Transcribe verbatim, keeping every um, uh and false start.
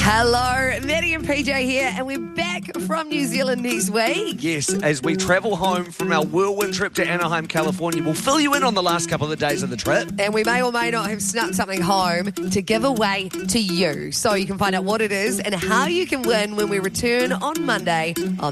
Hello, Maddie and P J here, and we're back from New Zealand next week. Yes, as we travel home from our whirlwind trip to Anaheim, California, we'll fill you in on the last couple of days of the trip. And we may or may not have snuck something home to give away to you. So you can find out what it is and how you can win when we return on Monday on